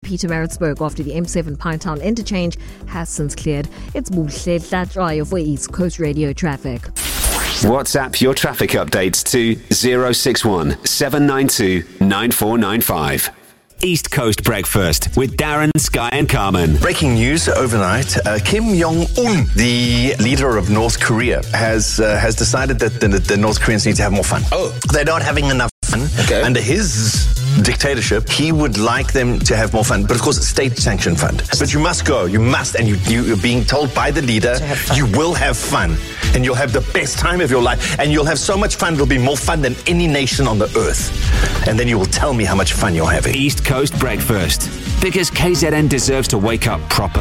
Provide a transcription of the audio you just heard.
Pietermaritzburg after the M7 Pinetown interchange has since cleared. It's Buhle Tlatswayo for East Coast Radio traffic. WhatsApp your traffic updates to 061 792 9495. East Coast Breakfast with Darren, Sky and Carmen. Breaking news overnight, Kim Jong-un, the leader of North Korea, has decided that the North Koreans need to have more fun. Oh. They're not having enough fun. Okay. Under his dictatorship, he would like them to have more fun, but of course, state-sanctioned fun. But you must go, you must, and you're being told by the leader, you will have fun, and you'll have the best time of your life, and you'll have so much fun, it'll be more fun than any nation on the earth. And then you will tell me how much fun you're having. East Coast Breakfast, because KZN deserves to wake up properly.